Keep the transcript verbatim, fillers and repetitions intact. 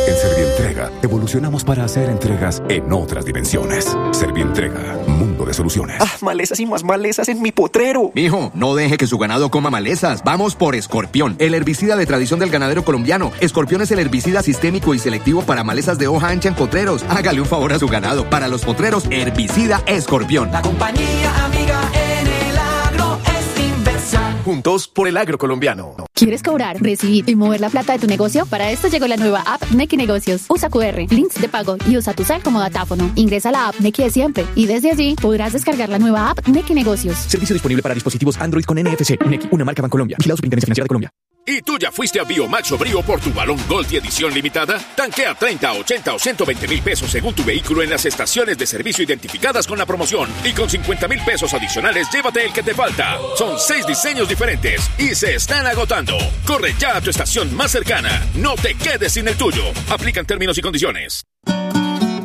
En Servientrega, evolucionamos para hacer entregas en otras dimensiones. Servientrega, mundo de soluciones. Ah, malezas y más malezas en mi potrero. Mijo, no deje que su ganado coma malezas. Vamos por Escorpión, el herbicida de tradición del ganadero colombiano. Escorpión es el herbicida sistémico y selectivo para malezas de hoja ancha en potreros. Hágale un favor a su ganado. Para los potreros, herbicida Escorpión. La compañía amiga en el agro es Inversa. Juntos por el agro colombiano. ¿Quieres cobrar, recibir y mover la plata de tu negocio? Para esto llegó la nueva app Nequi Negocios. Usa cu erre, links de pago y usa tu cel como datáfono. Ingresa a la app Nequi de siempre y desde allí podrás descargar la nueva app Nequi Negocios. Servicio disponible para dispositivos Android con N F C. Nequi, una marca Bancolombia. Vigilado Superintendencia Financiera de Colombia. ¿Y tú ya fuiste a Biomax o Brío por tu balón Gold y edición limitada? Tanquea treinta, ochenta o ciento veinte mil pesos según tu vehículo en las estaciones de servicio identificadas con la promoción. Y con cincuenta mil pesos adicionales, llévate el que te falta. Son seis diseños diferentes y se están agotando. Corre ya a tu estación más cercana. No te quedes sin el tuyo. Aplican términos y condiciones.